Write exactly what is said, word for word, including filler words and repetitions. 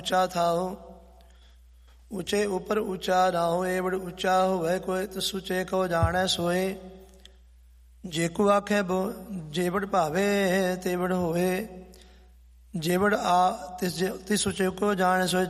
ਉੱਚਾ ਥਾਉ। ਉੱਚੇ ਉੱਪਰ ਉੱਚਾ ਨਾ ਹੋਏ, ਬੜ ਉੱਚਾ ਹੋਵੇ ਕੋਈ ਤਿਸ ਉੱਚੇ ਕੋ ਜਾਣੈ ਸੋਏ। ਜੇ ਕੋ ਆਖੈ ਬੋ ਜੇਵੜ ਭਾਵੇ ਤੇਵੜ ਹੋਏ, ਜੇਵੜ ਆ ਤਿਸ ਤਿਸ ਉੱਚੇ ਕੋ ਜਾਣੈ ਸੋਏ।